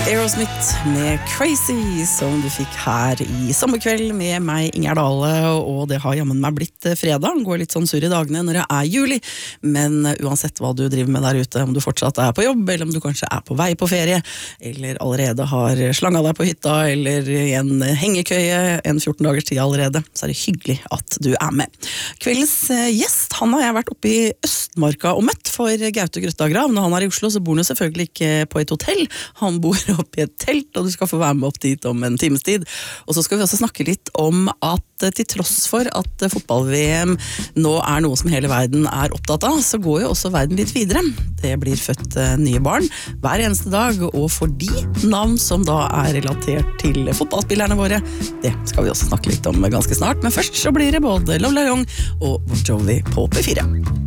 Aerosmith med Crazy, som du fikk her I sommerkveld med meg, Inger Dale, og det har jammen meg blitt fredag. Det går litt sånn sur I dagene når det juli, men uansett hva du driver med der ute, om du fortsatt på jobb, eller om du kanskje på vei på ferie, eller allerede har slanget deg på hytta, eller I en hengekøye en 14 dagers tid allerede, så det hyggelig at du med. Kveldens gjest, han har jeg vært oppe I Østmarka og møtt for Gaute Grøttagrav. Når han I Oslo, så bor han selvfølgelig ikke på et hotell, han bor oppe I et telt, og du skal få være med opp dit om en times tid. Og så skal vi også snakke litt om at til tross for at fotball-VM nå noe som hele verden opptatt av, så går jo også verden litt videre. Det blir født nye barn hver eneste dag, og for de navn som da relatert til fotballspillerne våre, det skal vi også snakke litt om ganske snart. Men først så blir det både Lola Young og Bon Jovi på P4.